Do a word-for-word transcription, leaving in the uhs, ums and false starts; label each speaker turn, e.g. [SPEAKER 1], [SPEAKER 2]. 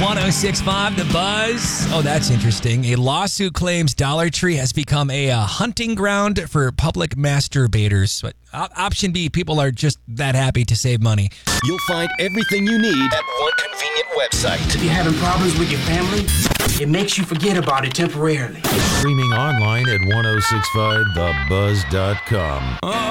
[SPEAKER 1] one oh six point five The Buzz. Oh, that's interesting. A lawsuit claims Dollar Tree has become a uh, hunting ground for public masturbators. But uh, option B, people are just that happy to save money.
[SPEAKER 2] You'll find everything you need at one convenient website.
[SPEAKER 3] If you're having problems with your family, it makes you forget about it temporarily.
[SPEAKER 4] Streaming online at ten sixty-five the buzz dot com.